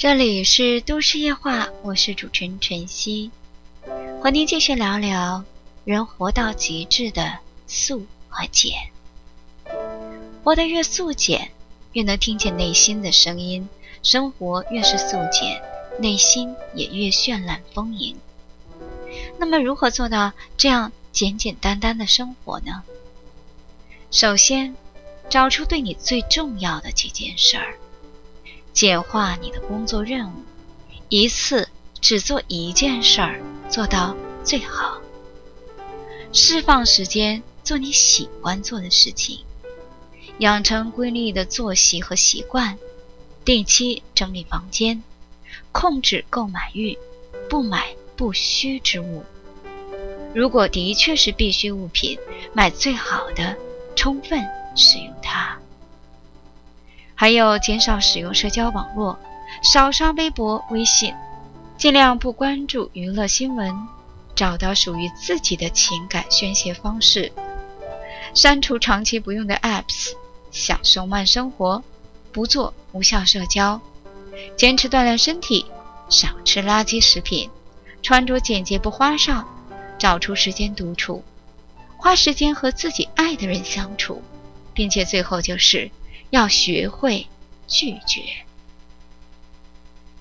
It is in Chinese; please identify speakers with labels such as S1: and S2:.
S1: 这里是都市夜话，我是主持人晨曦，和您继续聊聊人活到极致的素和简。活得越素简，越能听见内心的声音，生活越是素简，内心也越绚烂丰盈。那么如何做到这样简简单单的生活呢？首先，找出对你最重要的几件事儿，简化你的工作任务，一次只做一件事儿，做到最好。释放时间做你喜欢做的事情，养成规律的作息和习惯，定期整理房间，控制购买欲，不买不需之物。如果的确是必需物品，买最好的，充分使用它。还有减少使用社交网络，少刷微博、微信，尽量不关注娱乐新闻，找到属于自己的情感宣泄方式，删除长期不用的 apps， 享受慢生活，不做无效社交，坚持锻炼身体，少吃垃圾食品，穿着简洁不花哨，找出时间独处，花时间和自己爱的人相处，并且最后就是要学会拒绝。